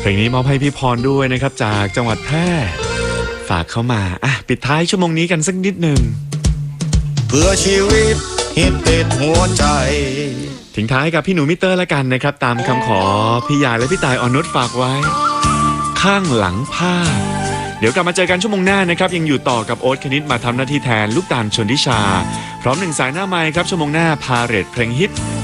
ลงนี้มอบให้พี่พรด้วยนะครับจากจังหวัดแพร่ฝากเข้ามาปิดท้ายชั่วโมงนี้กันสักนิดหนึ่งเพื่อชีวิตฮิตติดหัวใจทิ้งท้ายกับพี่หนูมิเตอร์ละกันนะครับตามคำขอพี่ยายและพี่ตายอ่อนนุชฝากไว้ข้างหลังผ้าเดี๋ยวกลับมาเจอกันชั่วโมงหน้านะครับยังอยู่ต่อกับโอ๊ตคณิตมาทำหน้าที่แทนลูกตาลชนทิชาพร้อมหนึ่งสายหน้าไมค์ครับชั่วโมงหน้าพาเรทเพลงฮิต